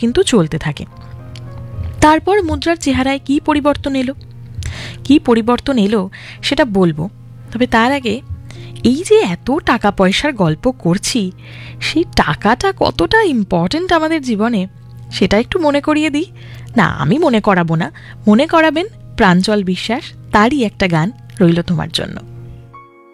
কিন্তু চলতে থাকে। তারপর মুদ্রার চেহারায় কি পরিবর্তন এলো সেটা বলবো, তবে তার আগে এই যে এত টাকা পয়সার গল্প করছি, সেই টাকাটা কতটা ইম্পর্ট্যান্ট আমাদের জীবনে সেটা একটু মনে করিয়ে দিই। না, আমি মনে করাবো না, মনে করাবেন প্রাঞ্জল বিশ্বাস, তারই একটা গান রইল তোমার জন্য।